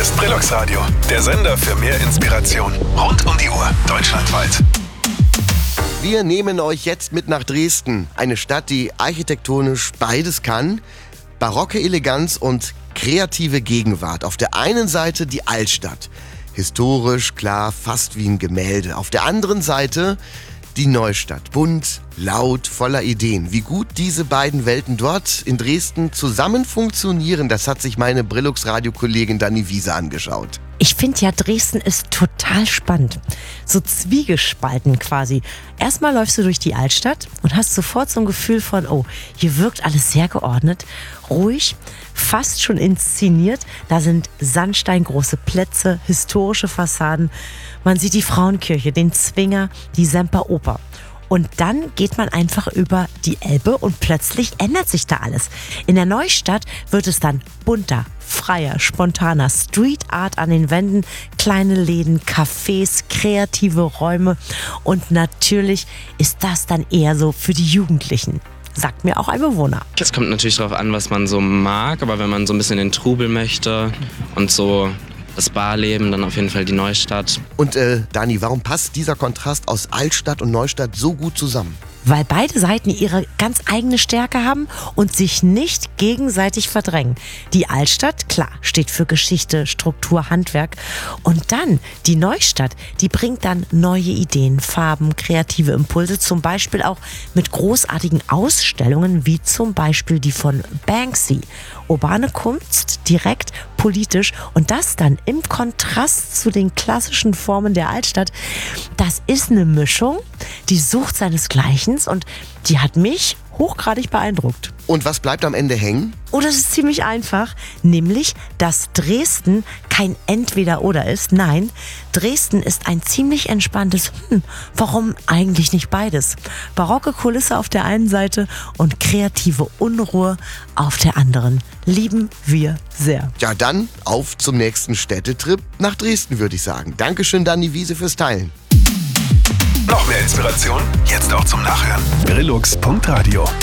ist Brillux Radio, der Sender für mehr Inspiration. Rund um die Uhr, deutschlandweit. Wir nehmen euch jetzt mit nach Dresden. Eine Stadt, die architektonisch beides kann. Barocke Eleganz und kreative Gegenwart. Auf der einen Seite die Altstadt. Historisch, klar, fast wie ein Gemälde. Auf der anderen Seite die Neustadt. Bunt, laut, voller Ideen. Wie gut diese beiden Welten dort in Dresden zusammen funktionieren, das hat sich meine Brillux-Radio-Kollegin Dani Wiese angeschaut. Ich finde ja, Dresden ist total spannend. So zwiegespalten quasi. Erstmal läufst du durch die Altstadt und hast sofort so ein Gefühl von, oh, hier wirkt alles sehr geordnet, ruhig, fast schon inszeniert. Da sind sandsteingroße Plätze, historische Fassaden. Man sieht die Frauenkirche, den Zwinger, die Semperoper. Und dann geht man einfach über die Elbe und plötzlich ändert sich da alles. In der Neustadt wird es dann bunter, freier, spontaner, Street Art an den Wänden, kleine Läden, Cafés, kreative Räume. Und natürlich ist das dann eher so für die Jugendlichen. Sagt mir auch ein Bewohner. Es kommt natürlich darauf an, was man so mag, aber wenn man so ein bisschen den Trubel möchte und so das Barleben, dann auf jeden Fall die Neustadt. Und Dani, warum passt dieser Kontrast aus Altstadt und Neustadt so gut zusammen? Weil beide Seiten ihre ganz eigene Stärke haben und sich nicht gegenseitig verdrängen. Die Altstadt, klar, steht für Geschichte, Struktur, Handwerk. Und dann die Neustadt, die bringt dann neue Ideen, Farben, kreative Impulse, zum Beispiel auch mit großartigen Ausstellungen, wie zum Beispiel die von Banksy. Urbane Kunst, direkt politisch und das dann im Kontrast zu den klassischen Formen der Altstadt. Das ist eine Mischung, die sucht seinesgleichen und die hat mich hochgradig beeindruckt. Und was bleibt am Ende hängen? Oh, das ist ziemlich einfach, nämlich, dass Dresden kein Entweder-Oder ist. Nein, Dresden ist ein ziemlich entspanntes warum eigentlich nicht beides? Barocke Kulisse auf der einen Seite und kreative Unruhe auf der anderen. Lieben wir sehr. Ja, dann auf zum nächsten Städtetrip nach Dresden, würde ich sagen. Dankeschön, Dani Wiese, fürs Teilen. Noch mehr Inspiration? Jetzt auch zum Nachhören. Brillux.radio